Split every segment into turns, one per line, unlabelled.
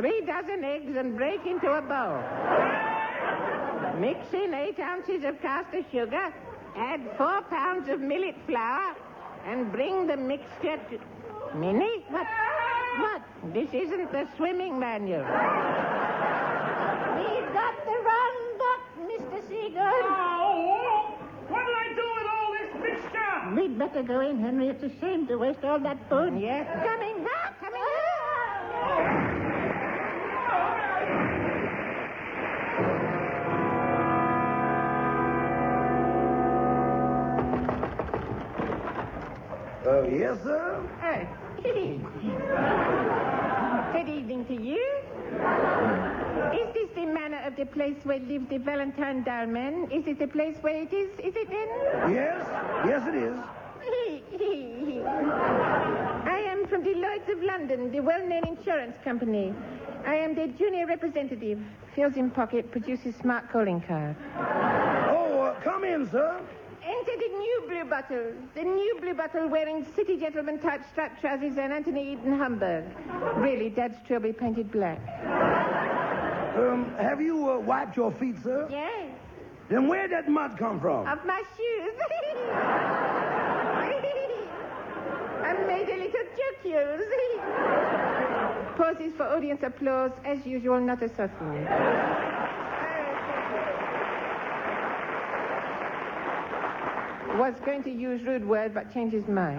3 dozen eggs and break into a bowl. Mix in 8 ounces of caster sugar, add 4 pounds of millet flour, and bring the mixture to... Minnie? What? This isn't the swimming manual.
We've got the wrong book, Mr. Seagood.
Oh, what did I do with all this mixture?
We'd better go in, Henry. It's a shame to waste all that food.
Yes.
Coming.
Yes, sir?
Good evening to you. Is this the manner of the place where lives the Valentine Dalman? Is it the place where it is? Is it then?
Yes. Yes, it is.
I am from the Lloyds of London, the well-known insurance company. I am the junior representative. Fills in pocket, produces smart calling card.
Oh, come in, sir.
Enter the new blue bottle. The new blue bottle wearing city gentleman type striped trousers and Anthony Eden Hamburg. Really, Dad's trilby painted black.
Have you wiped your feet, sir?
Yes.
Then where'd that mud come from?
Of my shoes. I made a little joke, you. Pauses for audience applause. As usual, not a sausage. Was going to use rude word, but changed his mind.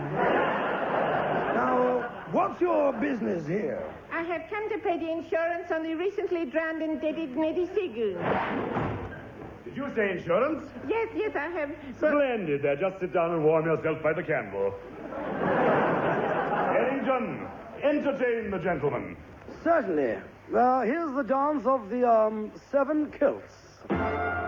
Now, what's your business here?
I have come to pay the insurance on the recently drowned and deaded Neddy Seagoon.
Did you say insurance?
Yes, I have...
Splendid. There, just sit down and warm yourself by the candle. Errington, entertain the gentleman.
Certainly. Here's the dance of the, 7 kilts.